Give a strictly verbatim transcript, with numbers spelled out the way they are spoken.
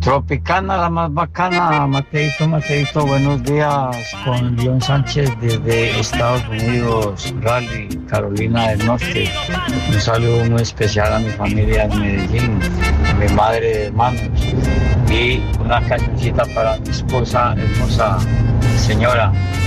Tropicana, la más bacana, Mateito, Mateito, buenos días, con León Sánchez desde Estados Unidos, Raleigh, Carolina del Norte. Un saludo muy especial a mi familia en Medellín, a mi madre de hermanos, y una cancioncita para mi esposa hermosa, señora